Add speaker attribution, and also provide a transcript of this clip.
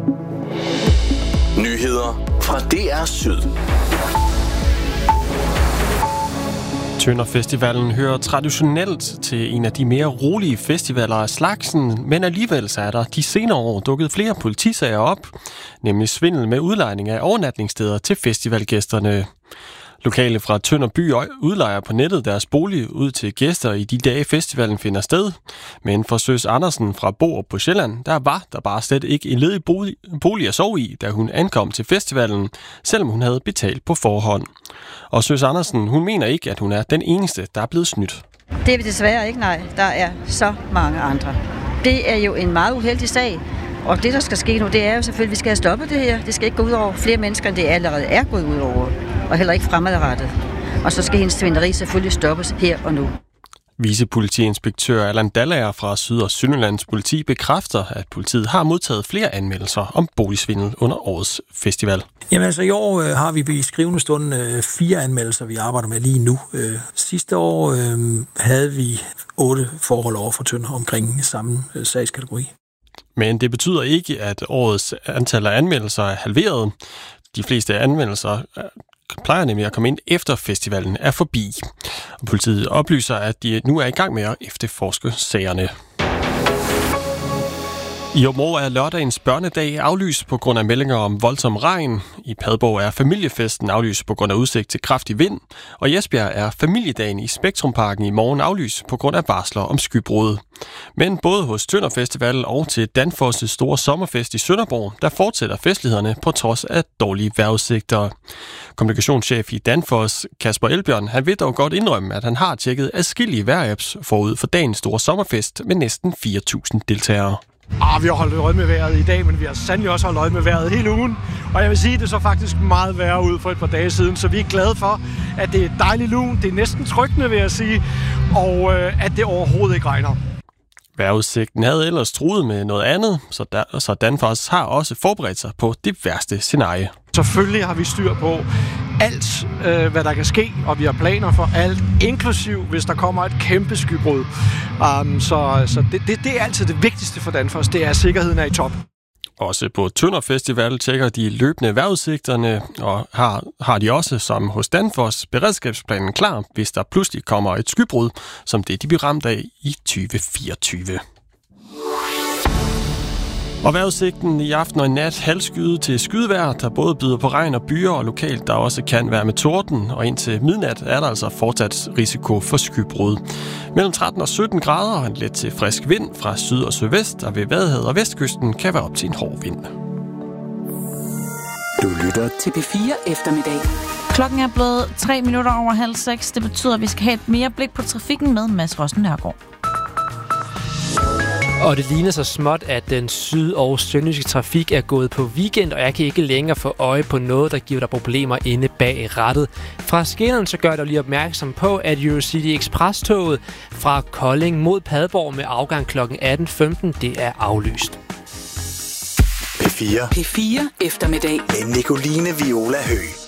Speaker 1: Nyheder fra DR Syd.
Speaker 2: Tønder Festivalen hører traditionelt til en af de mere rolige festivaler af slagsen, men alligevel så er der de senere år dukket flere politisager op, nemlig svindel med udlejning af overnatningssteder til festivalgæsterne. Lokale fra Tønder by udlejer på nettet deres bolig ud til gæster i de dage festivalen finder sted. Men for Søs Andersen fra Borup på Sjælland, der bare slet ikke en ledig bolig at sove i, da hun ankom til festivalen, selvom hun havde betalt på forhånd. Og Søs Andersen, hun mener ikke, at hun er den eneste, der er blevet snydt.
Speaker 3: Det er vi desværre ikke, nej. Der er så mange andre. Det er jo en meget uheldig sag. Og det, der skal ske nu, det er jo selvfølgelig, at vi skal have stoppet det her. Det skal ikke gå ud over flere mennesker, end det allerede er gået ud over. Og heller ikke fremadrettet. Og så skal hendes svindleri selvfølgelig stoppes her og nu.
Speaker 2: Vicepolitiinspektør Allan Dallager fra Syd- og Sønderjyllands politi bekræfter, at politiet har modtaget flere anmeldelser om boligsvindel under årets festival.
Speaker 4: Jamen altså i år har vi i skrivende stund 4 anmeldelser, vi arbejder med lige nu. Sidste år havde vi 8 forhold over for Tønder omkring samme sagskategori.
Speaker 2: Men det betyder ikke, at årets antal af anmeldelser er halveret. De fleste anmeldelser plejer nemlig at komme ind efter festivalen er forbi. Og politiet oplyser, at de nu er i gang med at efterforske sagerne. I Aabenraa er lørdagens børnedag aflyst på grund af meldinger om voldsom regn. I Padborg er familiefesten aflyst på grund af udsigt til kraftig vind. Og i Esbjerg er familiedagen i Spektrumparken i morgen aflyst på grund af varsler om skybrud. Men både hos Tønder Festival og til Danfoss' store sommerfest i Sønderborg, der fortsætter festlighederne på trods af dårlige vejrudsigter. Kommunikationschef i Danfoss, Kasper Elbjørn, han vil dog godt indrømme, at han har tjekket adskillige vejrapps forud for dagens store sommerfest med næsten 4.000 deltagere.
Speaker 5: Vi har holdt øje med vejret i dag, men vi har sandelig også holdt øje med vejret hele ugen. Og jeg vil sige, at det så faktisk meget værre ud for et par dage siden, så vi er glade for, at det er dejligt lun. Det er næsten trykkende, vil jeg sige, og at det overhovedet ikke regner.
Speaker 2: Vejrudsigten havde ellers truet med noget andet, så Danfoss har også forberedt sig på det værste scenarie.
Speaker 5: Selvfølgelig har vi styr på alt, hvad der kan ske, og vi har planer for alt, inklusiv hvis der kommer et kæmpe skybrud. Så det er altid det vigtigste for Danfoss, det er, at sikkerheden er i top.
Speaker 2: Også på Tønder Festival tjekker de løbende vejrudsigterne, og har de også, som hos Danfoss, beredskabsplanen klar, hvis der pludselig kommer et skybrud, som det de bliver ramt af i 2024. Og vejrudsigten i aften og i nat halvskyet til skydevejr, der både byder på regn og byer, og lokalt der også kan være med torden, og indtil midnat er der altså fortsat risiko for skybrud. Mellem 13 og 17 grader og en let til frisk vind fra syd og sydvest, og ved Vadehavet og vestkysten kan være op til en hård vind.
Speaker 1: Du lytter til
Speaker 6: P4 eftermiddag. Klokken er blevet 6:03. Det betyder, at vi skal have et mere blik på trafikken med Mads Rossen Nørgaard.
Speaker 7: Og det ligner så småt, at den syd- og sønderjyske trafik er gået på weekend, og jeg kan ikke længere få øje på noget, der giver dig problemer inde bag rattet. Fra skinnerne så gør jeg lige opmærksom på, at Eurocity Express-toget fra Kolding mod Padborg med afgang kl. 18.15, det er aflyst.
Speaker 1: P4
Speaker 6: eftermiddag
Speaker 1: med Nicoline Viola Høgh.